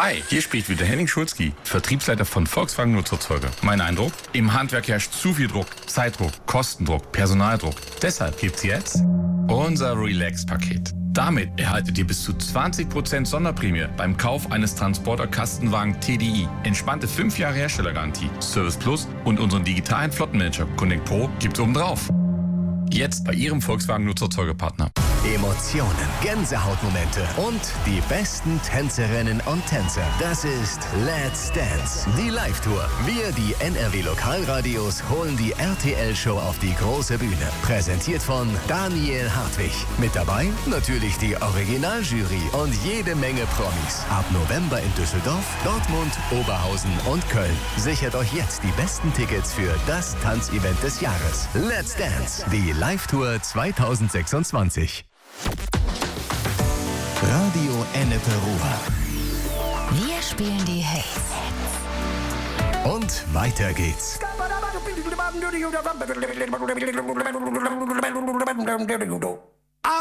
Hi, hier spricht wieder Henning Schulzki, Vertriebsleiter von Volkswagen Nutzerzeuger. Mein Eindruck? Im Handwerk herrscht zu viel Druck, Zeitdruck, Kostendruck, Personaldruck. Deshalb gibt's jetzt unser Relax-Paket. Damit erhaltet ihr bis zu 20% Sonderprämie beim Kauf eines Transporter-Kastenwagen TDI. Entspannte 5 Jahre Herstellergarantie, Service Plus und unseren digitalen Flottenmanager Connect Pro gibt's obendrauf. Jetzt bei Ihrem Volkswagen Nutzerzeugerpartner. Emotionen, Gänsehautmomente und die besten Tänzerinnen und Tänzer. Das ist Let's Dance, die Live-Tour. Wir, die NRW-Lokalradios, holen die RTL-Show auf die große Bühne. Präsentiert von Daniel Hartwig. Mit dabei natürlich die Originaljury und jede Menge Promis. Ab November in Düsseldorf, Dortmund, Oberhausen und Köln. Sichert euch jetzt die besten Tickets für das Tanzevent des Jahres. Let's Dance, die Live-Tour 2026. Radio Ennepe Ruhr. Wir spielen die Hits. Und weiter geht's.